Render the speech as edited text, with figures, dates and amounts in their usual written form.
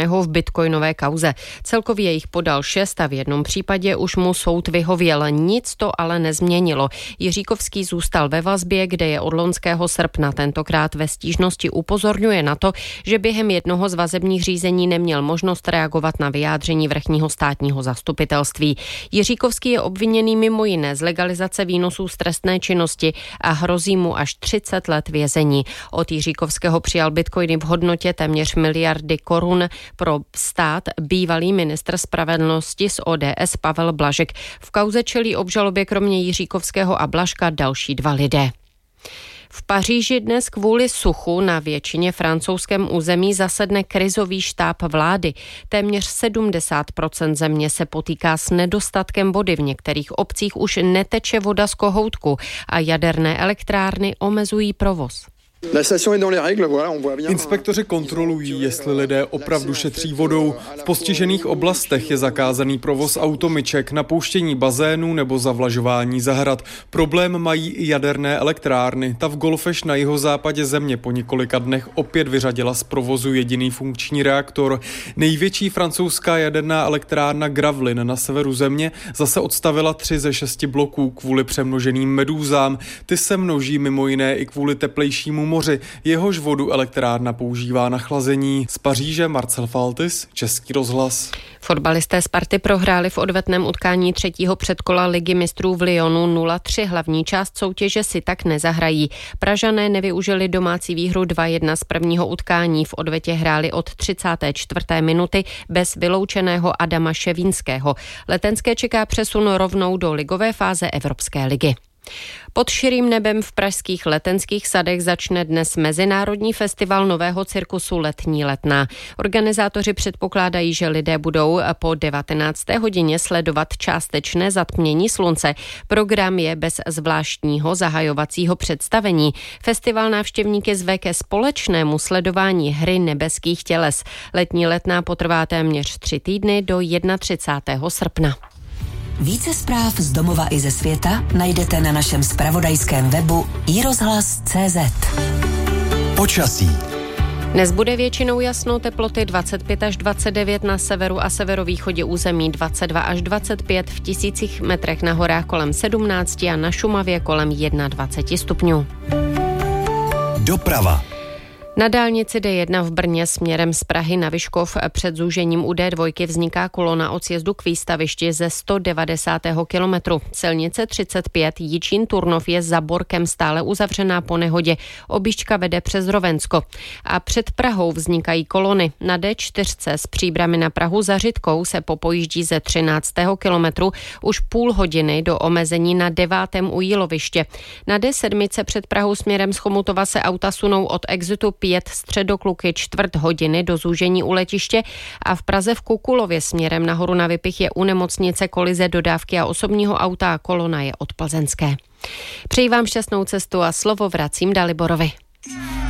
obviněného v bitcoinové kauze. Celkově jich podal 6 a v jednom případě už mu soud vyhověl. Nic to ale nezměnilo. Jiříkovský zůstal ve vazbě, kde je od loňského srpna. Tentokrát ve stížnosti upozorňuje na to, že během jednoho z vazebních řízení neměl možnost reagovat na vyjádření vrchního státního zastupitelství. Jiříkovský je obviněný mimo jiné z legalizace výnosů z trestné činnosti a hrozí mu až 30 let vězení. Od Jiříkovského přijal bitcoiny v hodnotě téměř miliardy korun pro stát bývalý ministr spravedlnosti z ODS Pavel Blažek. V kauze čelí obžalobě kromě Jiříkovského a Blažka další 2 lidé. V Paříži dnes kvůli suchu na většině francouzském území zasedne krizový štáb vlády. Téměř 70% země se potýká s nedostatkem vody. V některých obcích už neteče voda z kohoutku a jaderné elektrárny omezují provoz. Inspektoři kontrolují, jestli lidé opravdu šetří vodou. V postižených oblastech je zakázaný provoz automyček, napouštění bazénů nebo zavlažování zahrad. Problém mají i jaderné elektrárny. Ta v Golfeš na jihozápadě země po několika dnech opět vyřadila z provozu jediný funkční reaktor. Největší francouzská jaderná elektrárna Gravelines na severu země zase odstavila 3 ze 6 bloků kvůli přemnoženým medúzám. Ty se množí mimo jiné i kvůli teplejšímu moři. Jehož vodu elektrárna používá na chlazení. Z Paříže Marcel Faltis, Český rozhlas. Fotbalisté Sparty prohráli v odvetném utkání 3. předkola Ligy mistrů v Lyonu 0-3. Hlavní část soutěže si tak nezahrají. Pražané nevyužili domácí výhru 2-1 z prvního utkání. V odvetě hráli od 34. minuty bez vyloučeného Adama Ševínského. Letenské čeká přesun rovnou do ligové fáze Evropské ligy. Pod širým nebem v pražských Letenských sadech začne dnes mezinárodní festival nového cirkusu Letní letná. Organizátoři předpokládají, že lidé budou po 19. hodině sledovat částečné zatmění slunce. Program je bez zvláštního zahajovacího představení. Festival návštěvníky zve ke společnému sledování hry nebeských těles. Letní letná potrvá téměř 3 týdny do 31. srpna. Více zpráv z domova i ze světa najdete na našem zpravodajském webu iRozhlas.cz. Počasí. Dnes bude většinou jasno, teploty 25 až 29 na severu a severovýchodě území, 22 až 25 v 1000 metrech na horách kolem 17 a na Šumavě kolem 21 stupňů. Doprava. Na dálnici D1 v Brně směrem z Prahy na Vyškov před zúžením u D2 vzniká kolona od sjezdu k výstavišti ze 190. kilometru. Silnice 35 Jičín-Turnov je za Borkem stále uzavřená po nehodě. Objížďka vede přes Rovensko. A před Prahou vznikají kolony. Na D4 z Příbrami na Prahu za Řitkou se popojíždí ze 13. kilometru už půl hodiny do omezení na 9. u Jíloviště. Na D7 před Prahou směrem z Chomutova se auta sunou od exitu 5 Středokluky 1/4 hodiny do zúžení u letiště a v Praze v Kukulově směrem nahoru na Vypich je u nemocnice kolize dodávky a osobního auta a kolona je od Plzeňské. Přeji vám šťastnou cestu a slovo vracím Daliborovi.